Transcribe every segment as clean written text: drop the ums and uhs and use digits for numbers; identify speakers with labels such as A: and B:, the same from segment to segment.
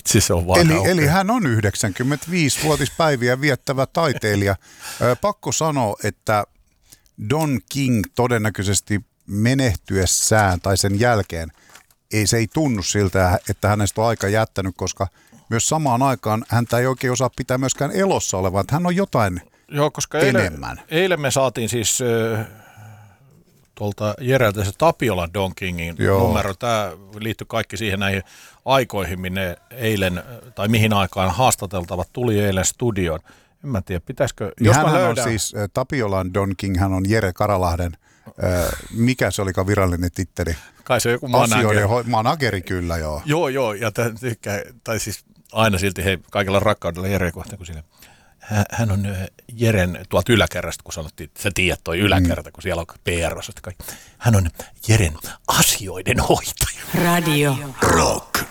A: Vitsi, se on
B: eli hän on 95-vuotispäiviä viettävä taiteilija. Pakko sanoa, että Don King todennäköisesti menehtyessään tai sen jälkeen, se ei tunnu siltä, että hänestä on aika jättänyt, koska myös samaan aikaan häntä ei oikein osaa pitää myöskään elossa olevan, että hän on jotain
A: koska
B: enemmän.
A: Eilen me saatiin siis tuolta Jereltä se Tapiolan Don Kingin numero. Tämä liittyy kaikki siihen näihin aikoihin, minne eilen, tai mihin aikaan haastateltavat tuli eilen studioon. En mä tiedä, pitäisikö, jos mä löydän.
B: On siis Tapiolan Don King, hän on Jere Karalahden, mikä se olikaan virallinen titteli?
A: Kai se on joku
B: manageri kyllä, joo.
A: Joo, ja tai siis aina silti kaikella rakkaudella Jere kohtaan, kun siinä. Hän on Jeren tuolta yläkerrasta, kun sanottiin, että sä tiedät toi yläkerta, kun siellä on PR-osat. Hän on Jeren asioiden hoitaja.
C: Radio
D: Rock.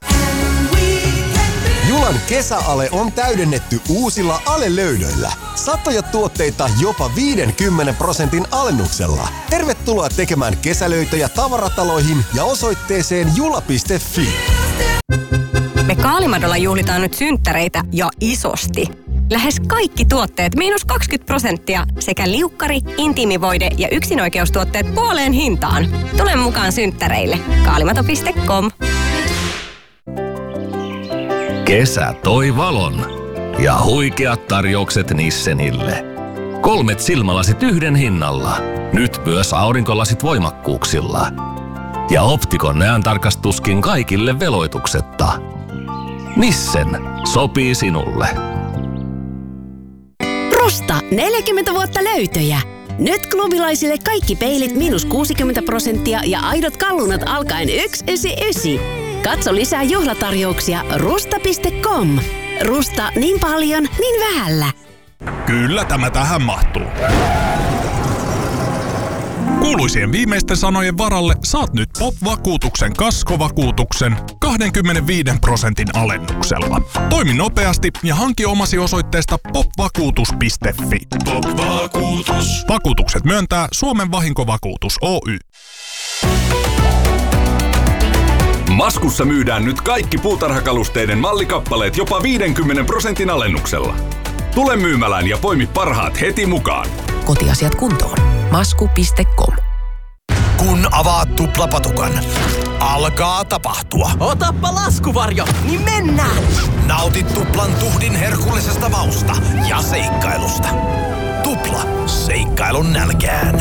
D: Julan kesäale on täydennetty uusilla alelöydöillä. Satoja tuotteita jopa 50% alennuksella. Tervetuloa tekemään kesälöitöjä tavarataloihin ja osoitteeseen jula.fi.
C: Me Kaalimadolla juhlitaan nyt synttäreitä ja isosti. Lähes kaikki tuotteet -20% sekä liukkari, intiimivoide ja yksinoikeustuotteet puoleen hintaan. Tule mukaan synttäreille. Kaalimato.com.
E: Kesä toi valon ja huikeat tarjoukset Nissenille. 3 silmälasit yhden hinnalla. Nyt myös aurinkolasit voimakkuuksilla. Ja Optikon näöntarkastuskin kaikille veloituksetta. Nissen sopii sinulle.
F: Rusta 40 vuotta löytöjä. Nyt klubilaisille kaikki peilit -60% ja aidot kallunat alkaen 199. Katso lisää juhlatarjouksia rusta.com. Rusta niin paljon, niin vähällä.
G: Kyllä tämä tähän mahtuu. Kuuluisien viimeisten sanojen varalle saat nyt POP-vakuutuksen kaskovakuutuksen 25% alennuksella. Toimi nopeasti ja hanki omasi osoitteesta popvakuutus.fi.
D: Pop-vakuutus.
G: Vakuutukset myöntää Suomen Vahinkovakuutus Oy.
E: Maskussa myydään nyt kaikki puutarhakalusteiden mallikappaleet jopa 50% alennuksella. Tule myymälään ja poimi parhaat heti mukaan.
F: Kotiasiat kuntoon. Masku.com.
D: Kun avaat tuplapatukan, alkaa tapahtua.
H: Otappa laskuvarjo, niin mennään!
D: Nautit tuplan tuhdin herkullisesta mausta ja seikkailusta. Tupla. Seikkailun nälkään.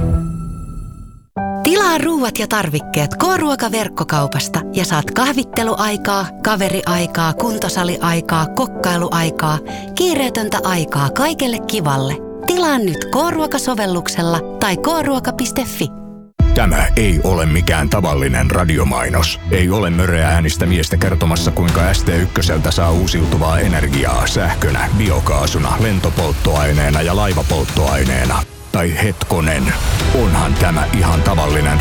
F: Tilaa ruuat ja tarvikkeet K-ruokaverkkokaupasta ja saat kahvitteluaikaa, kaveriaikaa, kuntosaliaikaa, kokkailuaikaa, kiireetöntä aikaa kaikelle kivalle. Tilaa nyt K-ruokasovelluksella tai kruoka.fi.
I: Tämä ei ole mikään tavallinen radiomainos. Ei ole möreä äänistä miestä kertomassa, kuinka ST1 saa uusiutuvaa energiaa sähkönä, biokaasuna, lentopolttoaineena ja laivapolttoaineena. Tai hetkonen, onhan tämä ihan tavallinen